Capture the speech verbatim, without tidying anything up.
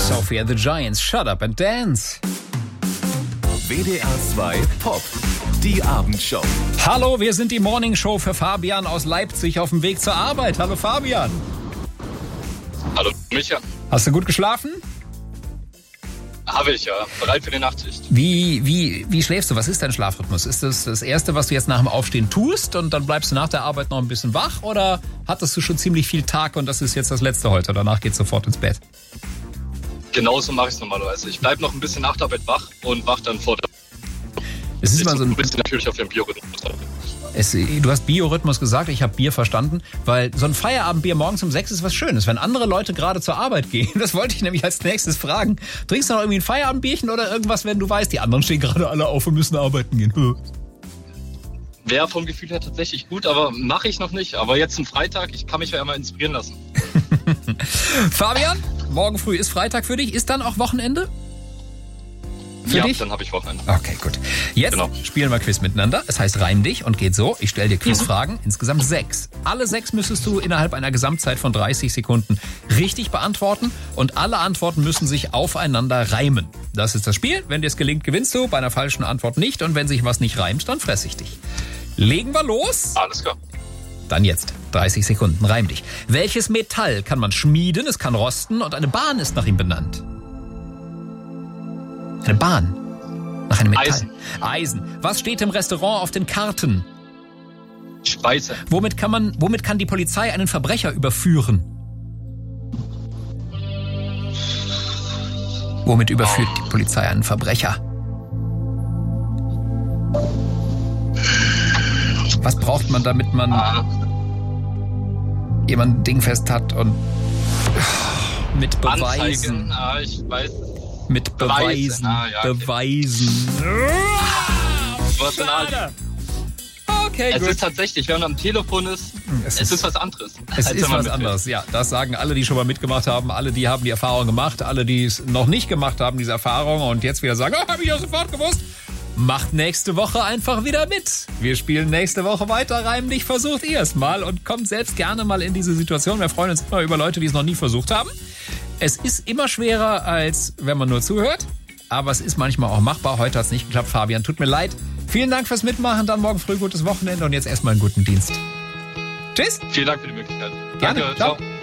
Sophie and the Giants, Shut Up and Dance. W D R zwei Pop, die Abendshow. Hallo, wir sind die Morning Show für Fabian aus Leipzig auf dem Weg zur Arbeit. Hallo Fabian. Hallo Micha. Hast du gut geschlafen? Habe ich, ja. Bereit für die Nachtschicht. Wie, wie, wie schläfst du? Was ist dein Schlafrhythmus? Ist das das Erste, was du jetzt nach dem Aufstehen tust und dann bleibst du nach der Arbeit noch ein bisschen wach? Oder hattest du schon ziemlich viel Tag und das ist jetzt das Letzte heute? Danach geht's sofort ins Bett. Genauso mache ich es normalerweise. Ich bleibe noch ein bisschen nach der Arbeit wach und wach dann vor der... Es ist mal so ein ein bisschen natürlich auf den Biorhythmus. Es, du hast Biorhythmus gesagt, ich habe Bier verstanden, weil so ein Feierabendbier morgens um sechs ist was Schönes, wenn andere Leute gerade zur Arbeit gehen. Das wollte ich nämlich als nächstes fragen. Trinkst du noch irgendwie ein Feierabendbierchen oder irgendwas, wenn du weißt, die anderen stehen gerade alle auf und müssen arbeiten gehen? Wäre vom Gefühl her tatsächlich gut, aber mache ich noch nicht. Aber jetzt ein Freitag, ich kann mich ja immer inspirieren lassen. Fabian, morgen früh ist Freitag für dich. Ist dann auch Wochenende? Für ja, dich? Dann habe ich Wochenende. Okay, gut. Jetzt genau. Spielen wir Quiz miteinander. Es heißt Reim dich und geht so. Ich stelle dir Quizfragen, mhm. insgesamt sechs. Alle sechs müsstest du innerhalb einer Gesamtzeit von dreißig Sekunden richtig beantworten und alle Antworten müssen sich aufeinander reimen. Das ist das Spiel. Wenn dir es gelingt, gewinnst du. Bei einer falschen Antwort nicht. Und wenn sich was nicht reimt, dann fresse ich dich. Legen wir los? Alles klar. Dann jetzt. dreißig Sekunden. Reim dich. Welches Metall kann man schmieden, es kann rosten und eine Bahn ist nach ihm benannt? Eine Bahn. Nach einem Metall. Eisen. Eisen. Was steht im Restaurant auf den Karten? Speise. Womit kann man, womit kann die Polizei einen Verbrecher überführen? Womit überführt die Polizei einen Verbrecher? Was braucht man, damit man Ah. jemanden dingfest hat und mit Beweisen? Anzeigen. Ah, ich weiß es. Mit Beweise. Beweisen. Ah, ja, okay. Beweisen. Was für eine Schade. Okay, Es gut. ist tatsächlich, wenn man am Telefon ist, Es es, ist- ist was anderes. Es als ist wenn man was mithört. anderes, ja. Das sagen alle, die schon mal mitgemacht haben. Alle, die haben die Erfahrung gemacht. Alle, die es noch nicht gemacht haben, diese Erfahrung. Und jetzt wieder sagen, oh, habe ich ja sofort gewusst. Macht nächste Woche einfach wieder mit. Wir spielen nächste Woche weiter. Reim dich, versucht ihr es mal. Und kommt selbst gerne mal in diese Situation. Wir freuen uns immer über Leute, die es noch nie versucht haben. Es ist immer schwerer, als wenn man nur zuhört. Aber es ist manchmal auch machbar. Heute hat es nicht geklappt. Fabian, tut mir leid. Vielen Dank fürs Mitmachen. Dann morgen früh gutes Wochenende. Und jetzt erstmal einen guten Dienst. Tschüss. Vielen Dank für die Möglichkeit. Gerne. Danke, Ciao. ciao.